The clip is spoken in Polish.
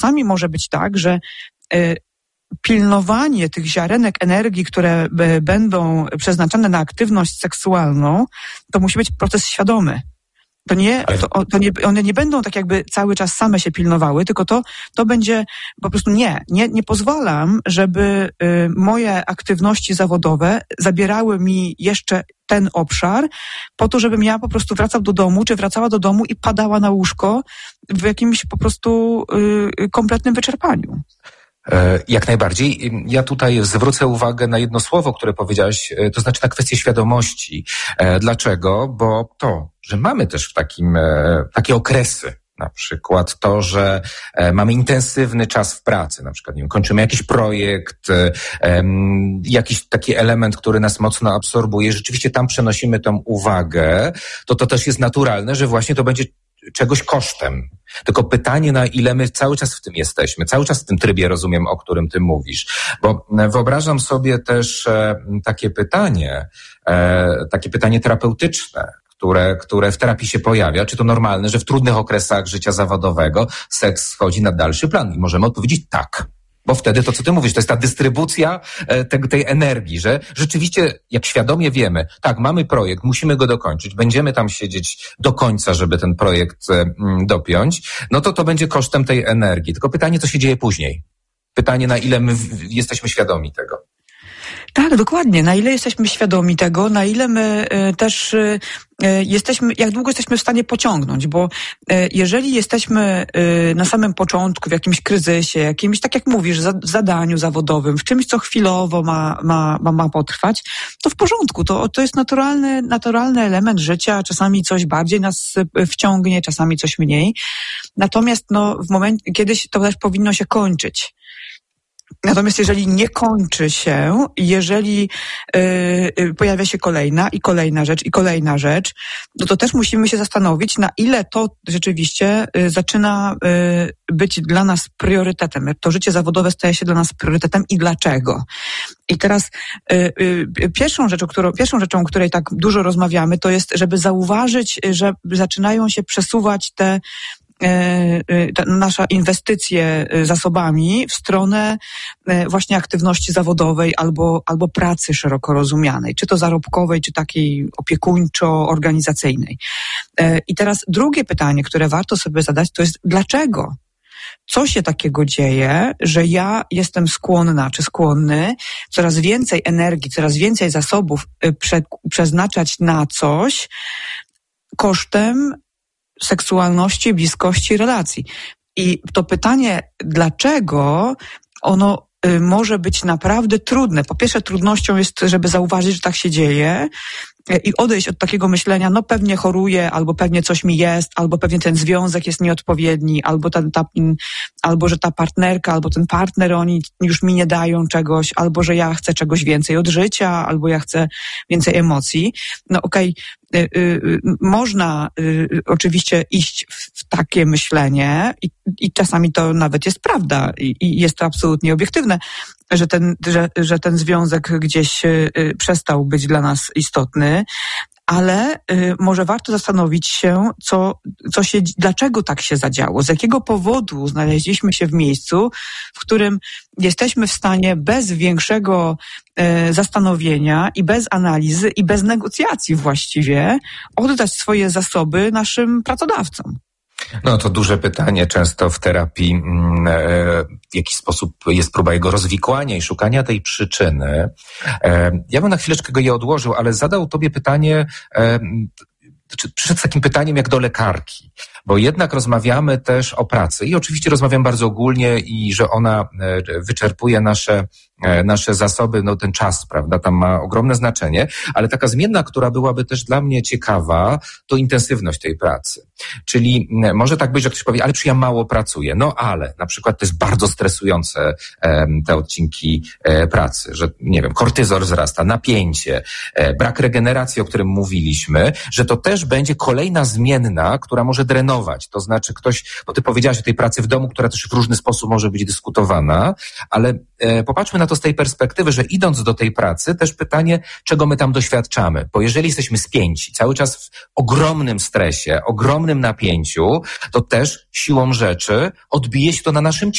czasami może być tak, że pilnowanie tych ziarenek energii, które będą przeznaczone na aktywność seksualną, to musi być proces świadomy. One nie będą tak jakby cały czas same się pilnowały, tylko to będzie po prostu nie pozwalam, żeby moje aktywności zawodowe zabierały mi jeszcze ten obszar po to, żebym ja po prostu wracał do domu, czy wracała do domu i padała na łóżko w jakimś po prostu kompletnym wyczerpaniu. Jak najbardziej. Ja tutaj zwrócę uwagę na jedno słowo, które powiedziałaś, to znaczy na kwestię świadomości. Dlaczego? Bo to, że mamy też w takie okresy, na przykład to, że mamy intensywny czas w pracy, na przykład nie wiem, kończymy jakiś projekt, jakiś taki element, który nas mocno absorbuje, rzeczywiście tam przenosimy tą uwagę, to też jest naturalne, że właśnie to będzie czegoś kosztem. Tylko pytanie, na ile my cały czas w tym jesteśmy, cały czas w tym trybie, rozumiem, o którym ty mówisz. Bo wyobrażam sobie też takie pytanie terapeutyczne, które w terapii się pojawia. Czy to normalne, że w trudnych okresach życia zawodowego seks schodzi na dalszy plan? I możemy odpowiedzieć tak. Bo wtedy to, co ty mówisz, to jest ta dystrybucja tej energii, że rzeczywiście, jak świadomie wiemy, tak, mamy projekt, musimy go dokończyć, będziemy tam siedzieć do końca, żeby ten projekt dopiąć, no to będzie kosztem tej energii. Tylko pytanie, co się dzieje później? Pytanie, na ile my jesteśmy świadomi tego. Tak, dokładnie. Na ile jesteśmy świadomi tego, na ile my też jesteśmy, jak długo jesteśmy w stanie pociągnąć, bo jeżeli jesteśmy na samym początku w jakimś kryzysie, jakimś, tak jak mówisz, zadaniu zawodowym, w czymś, co chwilowo ma potrwać, to w porządku. To jest naturalny element życia. Czasami coś bardziej nas wciągnie, czasami coś mniej. Natomiast w momencie, kiedyś to też powinno się kończyć. Natomiast jeżeli nie kończy się, jeżeli pojawia się kolejna rzecz, to też musimy się zastanowić, na ile to rzeczywiście zaczyna być dla nas priorytetem. Jak to życie zawodowe staje się dla nas priorytetem i dlaczego. I teraz pierwszą rzeczą, o której tak dużo rozmawiamy, to jest, żeby zauważyć, że zaczynają się przesuwać te nasza inwestycje zasobami w stronę właśnie aktywności zawodowej albo pracy szeroko rozumianej, czy to zarobkowej, czy takiej opiekuńczo-organizacyjnej. I teraz drugie pytanie, które warto sobie zadać, to jest dlaczego? Co się takiego dzieje, że ja jestem skłonna czy skłonny coraz więcej energii, coraz więcej zasobów przeznaczać na coś kosztem seksualności, bliskości, relacji. I to pytanie, dlaczego ono może być naprawdę trudne. Po pierwsze, trudnością jest, żeby zauważyć, że tak się dzieje i odejść od takiego myślenia, pewnie choruję, albo pewnie coś mi jest, albo pewnie ten związek jest nieodpowiedni, albo że ta partnerka, albo ten partner, oni już mi nie dają czegoś, albo że ja chcę czegoś więcej od życia, albo ja chcę więcej emocji. Można oczywiście iść w takie myślenie i czasami to nawet jest prawda i jest to absolutnie obiektywne, że ten związek gdzieś przestał być dla nas istotny, ale może warto zastanowić się, dlaczego tak się zadziało, z jakiego powodu znaleźliśmy się w miejscu, w którym jesteśmy w stanie bez większego zastanowienia i bez analizy i bez negocjacji właściwie oddać swoje zasoby naszym pracodawcom. To duże pytanie. Często w terapii w jaki sposób jest próba jego rozwikłania i szukania tej przyczyny. Ja bym na chwileczkę je odłożył, ale zadał tobie pytanie, przyszedł z takim pytaniem jak do lekarki, bo jednak rozmawiamy też o pracy i oczywiście rozmawiam bardzo ogólnie i że ona wyczerpuje nasze zasoby, ten czas, prawda, tam ma ogromne znaczenie, ale taka zmienna, która byłaby też dla mnie ciekawa, to intensywność tej pracy. Czyli może tak być, że ktoś powie, ale czy ja mało pracuję? Ale na przykład to jest bardzo stresujące te odcinki pracy, że nie wiem, kortyzol wzrasta, napięcie, brak regeneracji, o którym mówiliśmy, że to też będzie kolejna zmienna, która może drenować. To znaczy bo ty powiedziałaś o tej pracy w domu, która też w różny sposób może być dyskutowana, ale popatrzmy na to z tej perspektywy, że idąc do tej pracy, też pytanie, czego my tam doświadczamy. Bo jeżeli jesteśmy spięci, cały czas w ogromnym stresie, ogromnym napięciu, to też siłą rzeczy odbije się to na naszym